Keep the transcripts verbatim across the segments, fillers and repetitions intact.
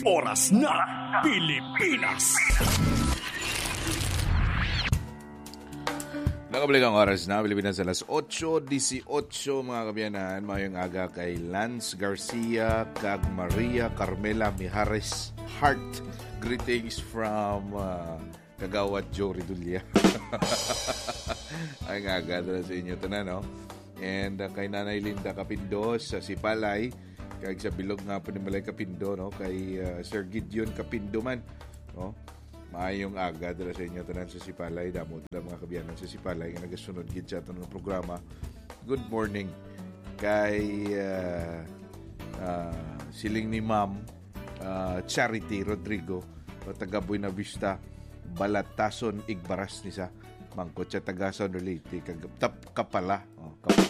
Oras na Pilipinas. Nakabligang oras na Pilipinas alas eight eighteen mga kabiyanan. Mayong aga kay Lance Garcia, kag Maria Carmela Mijares Hart. Greetings from uh, Kagawad Joe Ridulya. Ay nga aga na sa inyo tanan, no? And uh, kay Nanay Linda Capindo sa Sipalay, kay sa bilog nga po ni Malay Capindo, no? Kay uh, Sir Gideon Capindo man, no? Maayong aga dala sa inyo tanan sa Sipalay. Damo dala mga kabiyanan sa Sipalay nga nagasunod gid sa atong programa. Good morning kay uh, uh, siling ni Ma'am uh, Charity Rodrigo o taga Buena Vista, Balatason, Igbaras ni sa mangkot sa taga Sonolite kag tap kapala. Oh, kapala.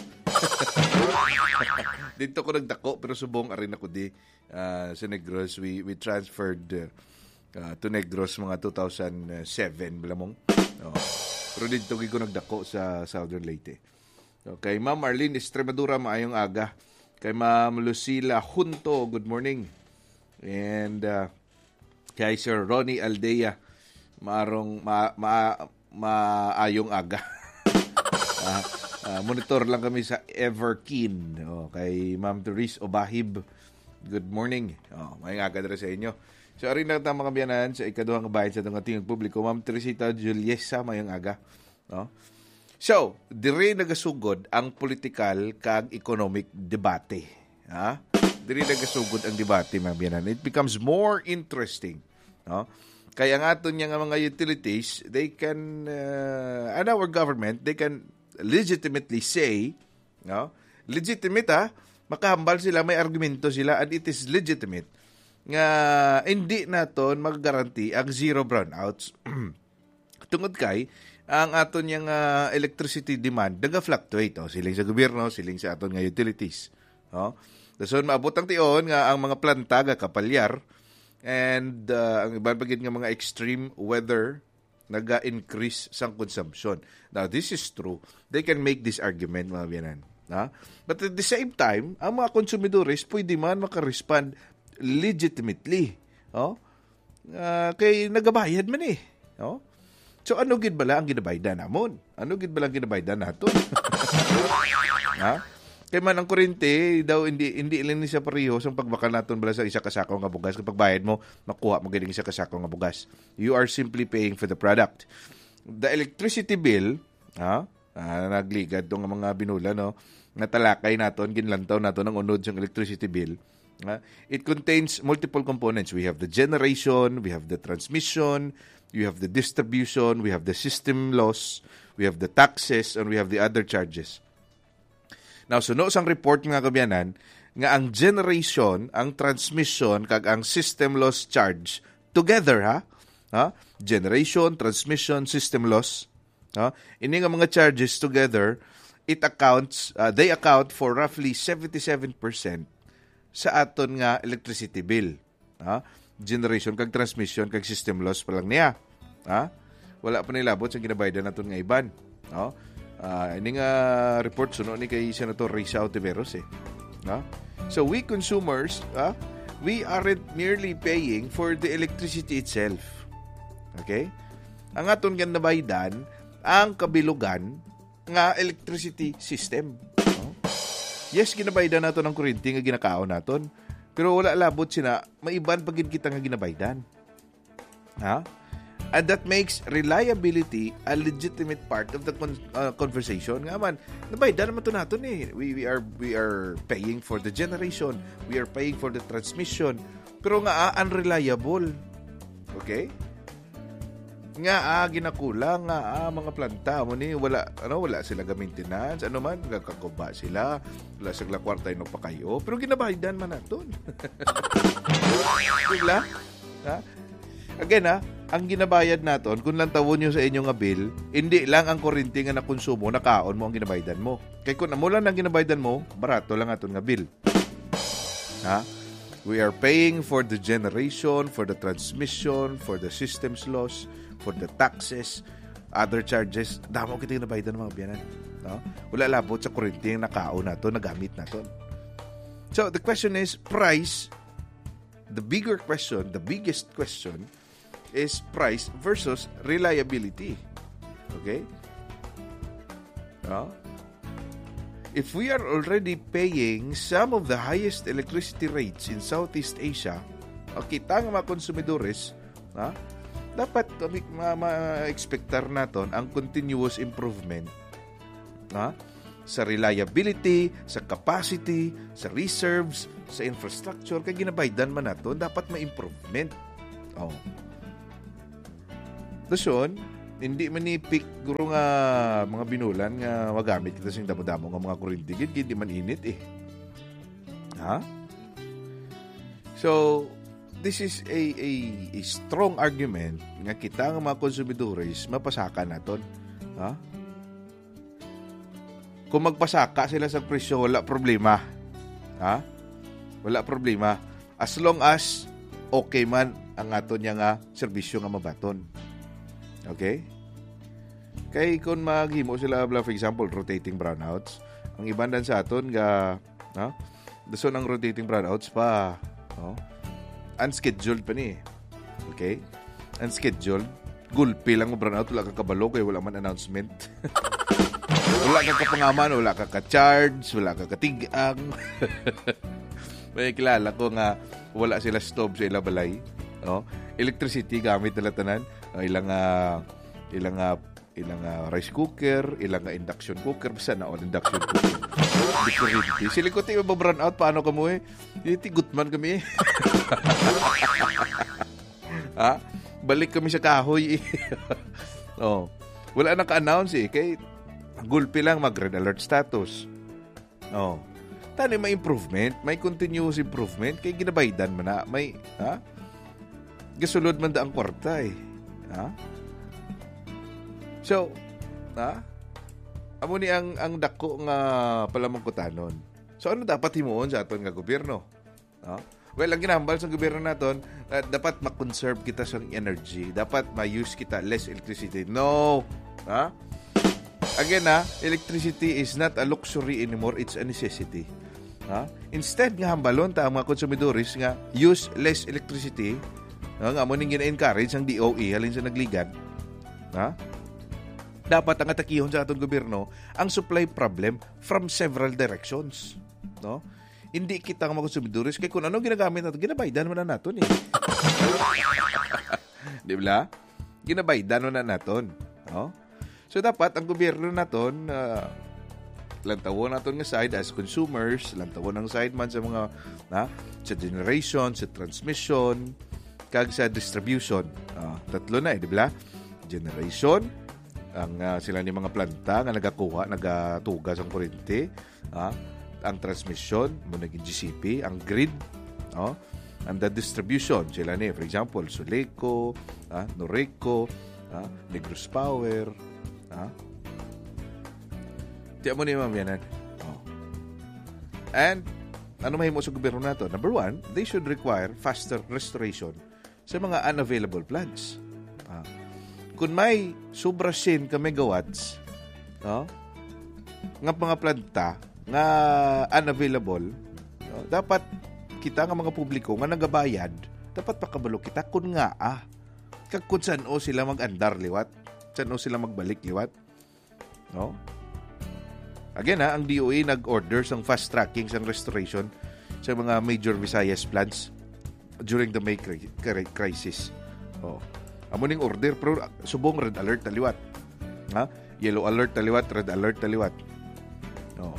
Dito ko nagdako pero subong arin ako di uh, sa Negros. We we transferred uh, uh, to Negros mga two thousand seven bilamong. Oh. Pero dito ko nagdako sa Southern Leyte. Okay, Ma'am Arlene Estremadura, maayong aga. Kay Ma'am Lucila Junto, good morning. And uh, kay Sir Ronnie Aldea, maarong ma, ma, maayong aga. uh, uh, monitor lang kami sa Everkeen. Oh, kay Ma'am Therese Obahib, good morning. Oh, maayong aga dara sa inyo. So, arin na tama kabiyanan sa ikaduhang kabayan sa itong ating publiko. Ma'am Teresita Juliesa, mayang aga. No? So, diri nagasugod ang political kag economic debate. Ha? Diri nagasugod ang debate, mga kabiyanan. It becomes more interesting. No? Kaya ang aton niya nga mga utilities, they can, uh, and our government, they can legitimately say, no? Legitimate ha, makahambal sila, may argumento sila, and it is legitimate nga hindi naton magagaranti ang zero brownouts tungod kay ang aton yang uh, electricity demand naga-fluctuate, oh, siling sa gobyerno, siling sa aton nga utilities, oh. So maabot ang tion nga ang mga planta ga kapalyar and uh, ang iban pagid nga mga extreme weather naga-increase sang consumption. Now this is true, they can make this argument, mga biyanan, ha? But at the same time ang mga konsumidores pwede man makarespond legitimately, oh, uh, kay nagabayad man eh, oh. So ano gid bala ang ginabaydan namon? Ano gid bala ang ginabaydan naton? Ha? Kay man ang kuryente daw hindi hindi lang ni sa pareho sa pagbakal naton bala sa isa ka sako nga bugas. Kapag bayad mo, makuha mo gid isa ka sako nga bugas. You are simply paying for the product. The electricity bill, ha? Ah, nagligad tong mga binula, no, na talakay naton ginlantaw naton ang unod sa electricity bill. Uh, it contains multiple components. We have the generation, we have the transmission, you have the distribution, we have the system loss, we have the taxes, and we have the other charges. Now, suno sang report nga kabiyanan, nga ang generation, ang transmission, kag ang system loss charge, together, ha? ha? Generation, transmission, system loss, ha? Ini nga mga charges together, it accounts, uh, they account for roughly seventy-seven percent sa aton nga electricity bill. Ha? Generation kag transmission kag system loss pa lang niya. Ha? Wala pa nilabot sa ginabaydan naton nga iban. No? Uh, ini nga report suno ni kay Senator Risa Otiveros eh. Ha? So we consumers, ha? We aren't merely paying for the electricity itself. Okay? Ang aton nga nabaydan ang kabilugan nga electricity system. Yes, ginabaydan nato ng kuryente nga ginakaon naton. Pero wala labot sina, maiban pagid kita nga ginabaydan. Ha? And that makes reliability a legitimate part of the con- uh, conversation. Nga man, nabaydan naman to naton eh. We, we are we are paying for the generation. We are paying for the transmission. Pero nga, ah, unreliable. Okay? Nga ah, ginakulang nga ah, mga planta mo ni wala ano wala sila ga maintenance, ano man gakakuba sila, wala sila kwarta ino pa kayo, pero ginabaydan man naton. Diba? Ha? Again ha, ang ginabayad naton kung lang tawon nyo sa inyong nga bill, hindi lang ang kuryente nga nakonsumo, nakaon mo ang ginabaydan mo. Kay kung amo lang ang ginabaydan mo, barato lang aton nga bill. Ha? We are paying for the generation, for the transmission, for the systems loss, for the taxes, other charges. Damo kita ginabaydan ng mga biyanan. No? Wala labot sa kuryente yung nakaon nato, nagamit nato. So, the question is, price the bigger question, the biggest question is price versus reliability. Okay? Uh, if we are already paying some of the highest electricity rates in Southeast Asia, kita ng mga konsumidores, ha, dapat ma-expectar natin ang continuous improvement, ha, sa reliability, sa capacity, sa reserves, sa infrastructure. Kaya ginabaydan man natin, dapat ma-improvement. Oh. Dason, hindi manipik guro nga mga binulan nga magamit kita sing damo-damo nga mga kuryente, hindi man init eh. Ha? So, this is a, a, a strong argument nga kita nga mga konsumidores mapasaka naton. Ha? Kung magpasaka sila sa presyo, wala problema. Ha? Wala problema. As long as okay man ang aton niya nga serbisyo nga mabaton. Okay? Kay kung maghimo sila, for example, rotating brownouts, ang ibandan sa aton nga, ha? Daso ng rotating brownouts pa, no? Unscheduled pa ni. Okay? Unscheduled. Gulpi lang mo brownout, wala ka kabalo, kaya wala man announcement. Wala ka kapangaman, wala ka ka-charge, wala ka katigang. May kilala ko nga, wala sila stove sa ilang balay. No? Electricity gamit nila tanan. Ilang, uh, ilang, uh, ilang uh, rice cooker, ilang uh, induction cooker, basta na all induction cooker. Liquidity. Sili ko tayo ba-brown out, paano ka mo eh? Hindi, gutman kami eh. Ha? Balik kami sa kahoy eh. Oh. Wala na ka-announce eh. Kay gulpi lang mag-red alert status. Oh. Tani may improvement, may continuous improvement, kay ginabaydan mo na. May, ha? Gasulod man da ang kwarta eh. Ha? So, ha? Amo ni ang ang dako nga palamangkutanon. So ano dapat himuon sa aton nga gobyerno? Ha? Well, ang ginambal sa gobyerno naton, uh, dapat ma-conserve kita sa energy. Dapat ma-use kita less electricity. No. Ha? Again, ha, electricity is not a luxury anymore, it's a necessity. Ha? Instead nga hambalon ta ang mga konsumidores nga use less electricity. Ha? Nga mo ning gina-encourage ang D O E halin sa nagligad. Ha? Dapat ang atakihon sa atong gobyerno ang supply problem from several directions. No? Hindi kita mga konsumidores kay kung ano ginagamit natin, ginabaydan mo na natin eh. Di ba? Ginabaydan mo na natin. No? So dapat ang gobyerno natin, uh, lantawon natin nga side as consumers, lantawon ang side man sa mga, na, sa generation, sa transmission, kag sa distribution. Uh, tatlo na eh, di ba? Generation, ang uh, sila ni mga planta nga nagakuha, nagatugas ang kuryente, ah, ang transmission mo naging G C P, ang grid, oh, and the distribution sila ni, for example, Suleco, ah, Noreco, ah, Negros Power, ah. Tiyan mo ni mamiyanan. Oh. And ano mahimo sa gobyerno nato? Number one, they should require faster restoration sa mga unavailable plants. Ah. Kung may sobra sin ka megawatts, no, nga mga planta nga unavailable, no, dapat kita nga mga publiko nga nagabayad, dapat pakabalo kita kun nga ah, kag kun saan o sila mag-andar liwat, saan o sila magbalik liwat. No? Again ha, ang D O E nag-order sang fast tracking sang restoration sa mga major Visayas plants during the May crisis. Oh. Amo ning order pero subong red alert taliwat. Ha? Yellow alert taliwat, red alert taliwat. No.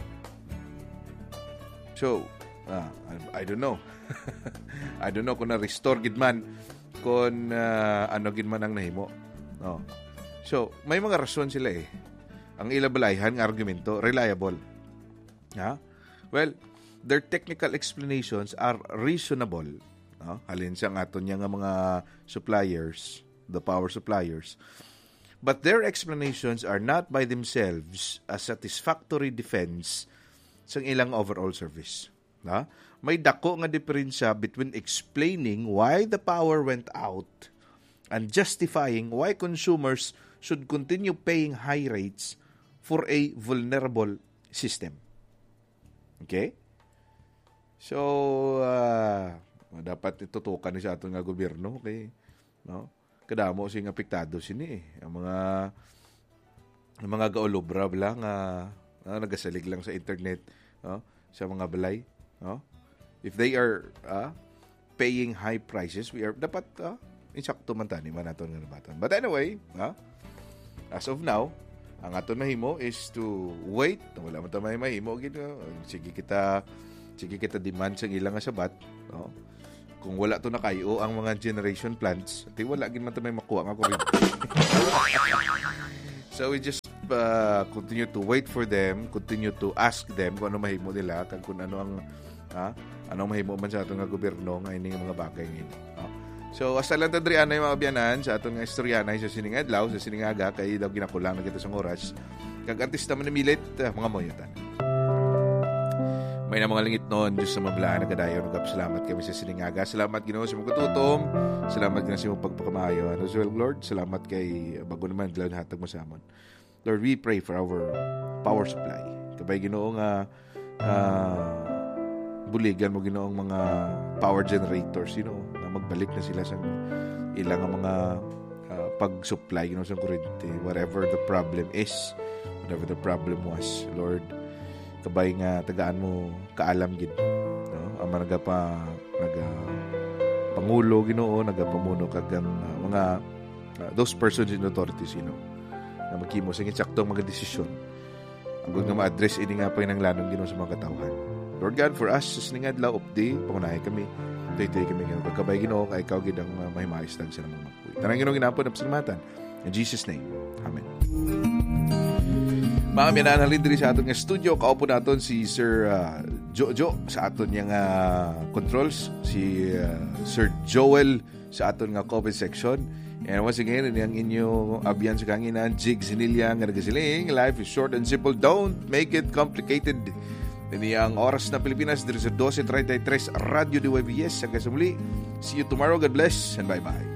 So, ah, I, I don't know. I don't know kung na-restore gid man kung uh, ano gid man ang nahimo. No. So, may mga rason sila eh. Ang ilabalayhan nga argumento reliable. Ha? Well, their technical explanations are reasonable. No? Halin sa aton niya nga mga suppliers, the power suppliers. But their explanations are not by themselves a satisfactory defense sa ilang overall service. Na? May dako nga diferensya between explaining why the power went out and justifying why consumers should continue paying high rates for a vulnerable system. Okay? So, uh, dapat itutukan ni sa aton nga gobyerno kay no kadamo sing apektado sini eh. Ang mga ang mga gaolobra bla nga uh, nagasalig lang sa internet no sa mga balay no if they are uh, paying high prices we are dapat uh, insakto man tani man naton nga nabatan. But anyway, uh, as of now ang aton mahimo is to wait. Wala man ta may mahimo gid. Sige kita sige kita demand sa ilang nga sabat, no? Kung wala to nakayo ang mga generation plants, di wala gid man ta may makuha nga kuryente. So we just uh, continue to wait for them, continue to ask them kung ano mahimo nila, kag kung ano ang ha, anong mahimo man sa aton nga gobyerno nga ini mga bagay ngini. No? So, hasta lang tadrian na yung mga biyanan sa atong istoryanay sa sining adlaw, sa sining aga, kay daw ginakulang na kita sa oras. Kag artista man namilit, uh, mga moyotan. May na mga lingit noon, Diyos sa mablaan na kadayo, nagapasalamat kami sa sining aga. Salamat Ginoo sa mga tutom. Salamat Ginoo sa mga pagpakamayo. And as well, Lord, salamat kay bago naman galaw na hatag mo sa amon. Lord, we pray for our power supply. Kabay Ginoo nga uh, buligan mo Ginoong mga power generators, you know, na magbalik na sila sa ilang mga uh, pag-supply, you know, sa kuryente. Whatever the problem is, whatever the problem was, Lord, kabay nga tagaan mo kaalam gid, no? Ama naga pa naga pangulo Ginoo, nagapamuno kag uh, mga uh, those persons in authorities, you know, na magkimo sa eksaktong mga desisyon. Ang nga ma-address ini nga panginahanglanon Ginoo sa mga katawhan. Lord God, for us, sa siningad-law of day, pangunahin kami, ito-ito'y kami, pagkabay Ginoo, kay ikaw gid ang uh, mahimaistag sa namang magpuy. Tanang Ginoo ginapon na pasalamatan. In Jesus' name, Amen. Mga minanhalin diri sa aton nga studio, kaupo naton si Sir uh, Jojo sa aton nga uh, controls, si uh, Sir Joel sa aton nga comment section. And once again, ini ang inyo abyan sa kanginan, Jig Sinilya, nga nagasiling, life is short and simple, don't make it complicated. Ini ang oras na Pilipinas, diri sa twelve thirty-three, Radio D Y B S. Hanggang sa muli, see you tomorrow, God bless, and bye-bye.